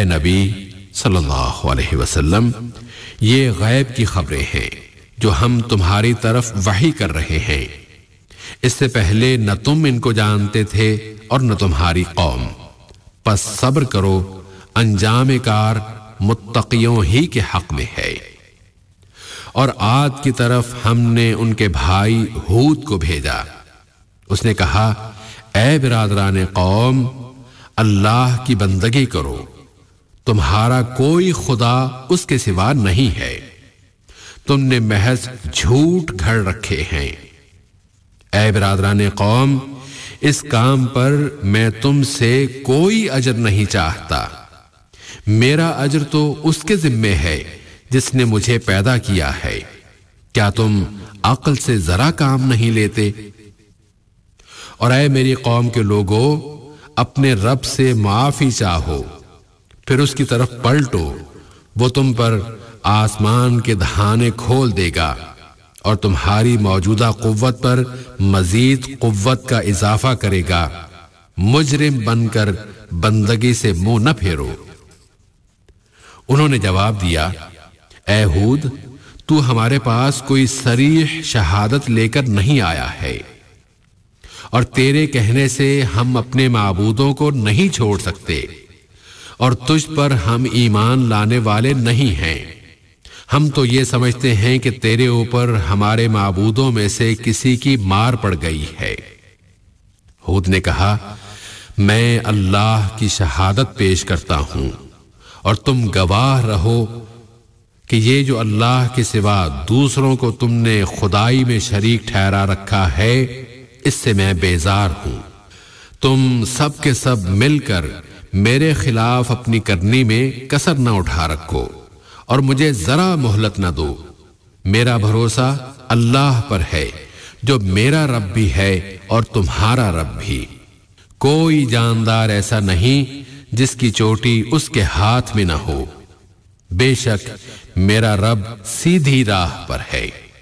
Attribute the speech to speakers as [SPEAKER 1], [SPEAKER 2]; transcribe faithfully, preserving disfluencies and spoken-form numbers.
[SPEAKER 1] اے نبی صلی اللہ علیہ وسلم، یہ غیب کی خبریں ہیں جو ہم تمہاری طرف وحی کر رہے ہیں، اس سے پہلے نہ تم ان کو جانتے تھے اور نہ تمہاری قوم، پس صبر کرو، انجام کار متقیوں ہی کے حق میں ہے۔ اور عاد کی طرف ہم نے ان کے بھائی ہود کو بھیجا، اس نے کہا اے برادران قوم، اللہ کی بندگی کرو، تمہارا کوئی خدا اس کے سوا نہیں ہے، تم نے محض جھوٹ گھڑ رکھے ہیں۔ اے برادران قوم، اس کام پر میں تم سے کوئی اجر نہیں چاہتا، میرا اجر تو اس کے ذمے ہے جس نے مجھے پیدا کیا ہے، کیا تم عقل سے ذرا کام نہیں لیتے؟ اور اے میری قوم کے لوگوں، اپنے رب سے معافی چاہو، پھر اس کی طرف پلٹو، وہ تم پر آسمان کے دہانے کھول دے گا اور تمہاری موجودہ قوت پر مزید قوت کا اضافہ کرے گا، مجرم بن کر بندگی سے منہ نہ پھیرو۔ انہوں نے جواب دیا اے ہود، تو ہمارے پاس کوئی صریح شہادت لے کر نہیں آیا ہے، اور تیرے کہنے سے ہم اپنے معبودوں کو نہیں چھوڑ سکتے، اور تجھ پر ہم ایمان لانے والے نہیں ہیں، ہم تو یہ سمجھتے ہیں کہ تیرے اوپر ہمارے معبودوں میں سے کسی کی مار پڑ گئی ہے۔ ہود نے کہا میں اللہ کی شہادت پیش کرتا ہوں اور تم گواہ رہو کہ یہ جو اللہ کے سوا دوسروں کو تم نے خدائی میں شریک ٹھہرا رکھا ہے، اس سے میں بیزار ہوں۔ تم سب کے سب مل کر میرے خلاف اپنی کرنی میں کسر نہ اٹھا رکھو اور مجھے ذرا مہلت نہ دو، میرا بھروسہ اللہ پر ہے جو میرا رب بھی ہے اور تمہارا رب بھی، کوئی جاندار ایسا نہیں جس کی چوٹی اس کے ہاتھ میں نہ ہو، بے شک میرا رب سیدھی راہ پر ہے۔